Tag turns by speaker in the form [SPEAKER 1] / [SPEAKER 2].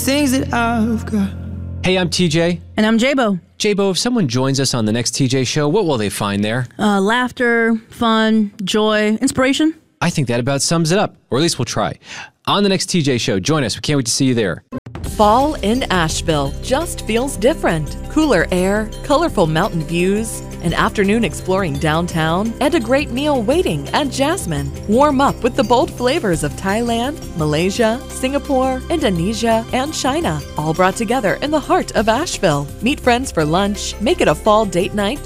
[SPEAKER 1] Things that I've got.
[SPEAKER 2] Hey, I'm TJ.
[SPEAKER 3] And I'm Jabo.
[SPEAKER 2] Jabo, if someone joins us on the next TJ show, what will they find there?
[SPEAKER 3] Laughter, fun, joy, inspiration.
[SPEAKER 2] I think that about sums it up, or at least we'll try. On the next TJ show, join us. We can't wait to see you there.
[SPEAKER 4] Fall in Asheville just feels different. Cooler air, colorful mountain views, an afternoon exploring downtown, and a great meal waiting at Jasmine. Warm up with the bold flavors of Thailand, Malaysia, Singapore, Indonesia, and China, all brought together in the heart of Asheville. Meet friends for lunch, make it a fall date night